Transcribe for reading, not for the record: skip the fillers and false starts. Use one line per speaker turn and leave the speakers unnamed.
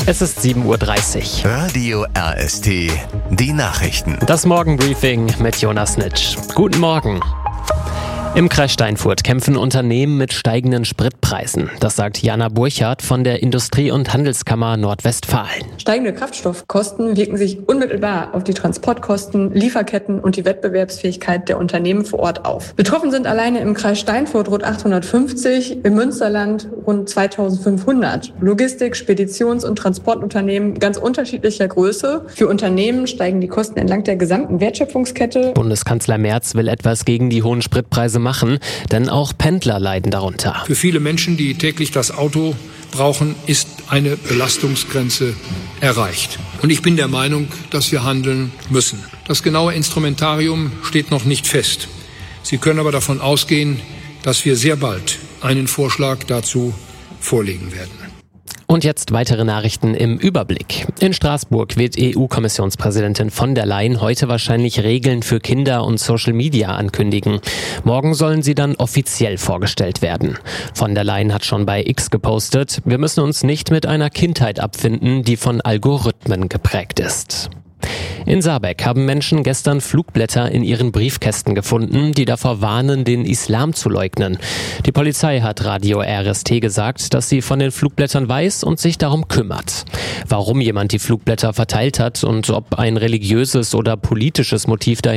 Es ist 7:30 Uhr.
Radio RST, die Nachrichten.
Das Morgenbriefing mit Jonas Nitsch. Guten Morgen. Im Kreis Steinfurt kämpfen Unternehmen mit steigenden Spritpreisen. Das sagt Jana Burchardt von der Industrie- und Handelskammer Nordwestfalen.
Steigende Kraftstoffkosten wirken sich unmittelbar auf die Transportkosten, Lieferketten und die Wettbewerbsfähigkeit der Unternehmen vor Ort auf. Betroffen sind alleine im Kreis Steinfurt rund 850, im Münsterland rund 2500. Logistik-, Speditions- und Transportunternehmen ganz unterschiedlicher Größe. Für Unternehmen steigen die Kosten entlang der gesamten Wertschöpfungskette.
Bundeskanzler Merz will etwas gegen die hohen Spritpreise machen, denn auch Pendler leiden darunter.
Für viele Menschen, die täglich das Auto brauchen, ist eine Belastungsgrenze erreicht. Und ich bin der Meinung, dass wir handeln müssen. Das genaue Instrumentarium steht noch nicht fest. Sie können aber davon ausgehen, dass wir sehr bald einen Vorschlag dazu vorlegen werden.
Und jetzt weitere Nachrichten im Überblick. In Straßburg wird EU-Kommissionspräsidentin von der Leyen heute wahrscheinlich Regeln für Kinder und Social Media ankündigen. Morgen sollen sie dann offiziell vorgestellt werden. Von der Leyen hat schon bei X gepostet, wir müssen uns nicht mit einer Kindheit abfinden, die von Algorithmen geprägt ist. In Saarbeck haben Menschen gestern Flugblätter in ihren Briefkästen gefunden, die davor warnen, den Islam zu leugnen. Die Polizei hat Radio RST gesagt, dass sie von den Flugblättern weiß und sich darum kümmert. Warum jemand die Flugblätter verteilt hat und ob ein religiöses oder politisches Motiv dahinter